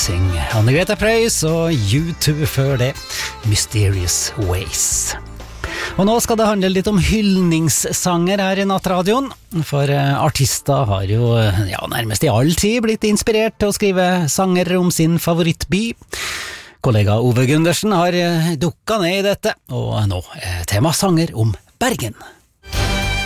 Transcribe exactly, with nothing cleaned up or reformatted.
Rising, Anne-Grete Preus og U two før det, Mysterious Ways. Og nå skal det handle litt om hyldningssanger her i Nattradioen, for artister har jo ja, nærmest i all tid blitt inspirert til å skrive sanger om sin favorittby. Kollega Ove Gundersen har dukket ned i dette, og nå er tema sanger om Bergen.